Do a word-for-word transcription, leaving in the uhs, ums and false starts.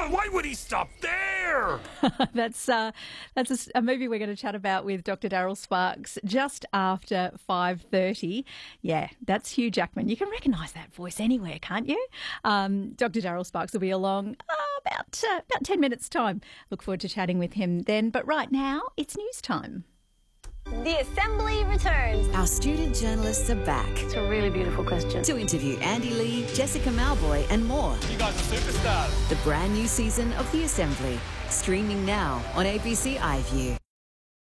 And why would he stop there? that's uh, that's a, s- a movie we're going to chat about with Doctor Daryl Sparks just after five thirty. Yeah, that's Hugh Jackman. You can recognise that voice anywhere, can't you? Um, Doctor Daryl Sparks will be along uh, about uh, about ten minutes' time. Look forward to chatting with him then. But right now, it's news time. The Assembly returns. Our student journalists are back It's a really beautiful question. to interview Andy Lee, Jessica Malboy and more. You guys are superstars. The brand new season of The Assembly, streaming now on A B C iView.